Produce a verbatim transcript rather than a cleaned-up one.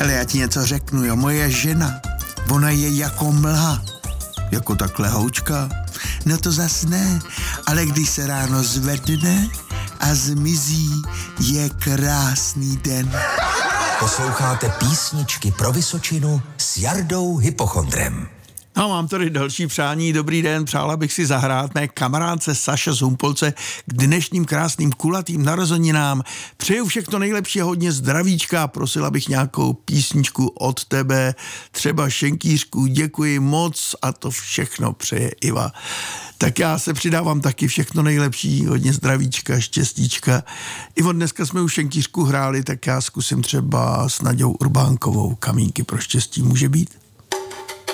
Ale já ti něco řeknu, jo, moje žena, ona je jako mlha, jako takhle houčka. No to zas ne, ale když se ráno zvedne a zmizí, je krásný den. Posloucháte Písničky pro Vysočinu s Jardou Hypochondrem. No, mám tady další přání. Dobrý den, přála bych si zahrát mé kamarádce Saše z Humpolce k dnešním krásným kulatým narozeninám. Přeju všechno nejlepší a hodně zdravíčka. Prosila bych nějakou písničku od tebe, třeba Šenkýřku, děkuji moc a to všechno přeje Iva. Tak já se přidávám taky všechno nejlepší, hodně zdravíčka, štěstíčka. Ivo, dneska jsme už Šenkýřku hráli, tak já zkusím třeba s Naďou Urbánkovou Kamínky pro štěstí, může být?